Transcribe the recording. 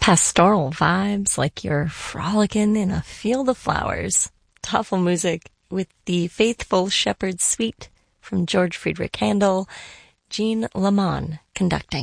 Pastoral vibes like you're frolicking in a field of flowers. Tafelmusik with the Faithful Shepherd Suite from George Friedrich Handel, Jean Lamont conducting.